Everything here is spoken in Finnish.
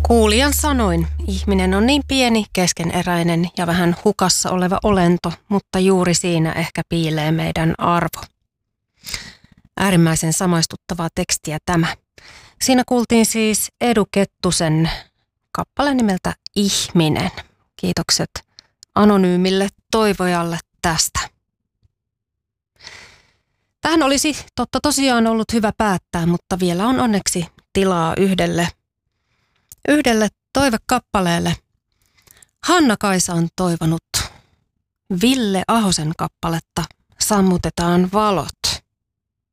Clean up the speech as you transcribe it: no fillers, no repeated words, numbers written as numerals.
Kuulijan sanoin, ihminen on niin pieni, keskeneräinen ja vähän hukassa oleva olento, mutta juuri siinä ehkä piilee meidän arvo. Äärimmäisen samaistuttavaa tekstiä tämä. Siinä kuultiin siis Edu Kettusen kappale nimeltä Ihminen. Kiitokset anonyymille toivojalle tästä. Tähän olisi totta tosiaan ollut hyvä päättää, mutta vielä on onneksi tilaa yhdelle toivekappaleelle. Hanna-Kaisa on toivonut Ville Ahosen kappaletta Sammutetaan valot.